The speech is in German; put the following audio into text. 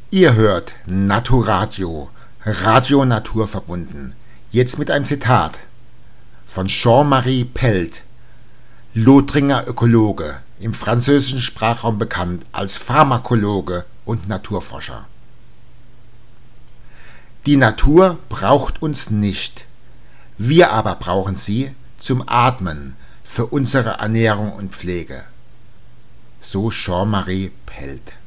Ihr hört Naturadio, Radio naturverbunden. Jetzt mit einem Zitat von Jean-Marie Pelt, Lothringer Ökologe, im französischen Sprachraum bekannt als Pharmakologe und Naturforscher. Die Natur braucht uns nicht. Wir aber brauchen sie zum Atmen, für unsere Ernährung und Pflege. So Jean-Marie Pelt.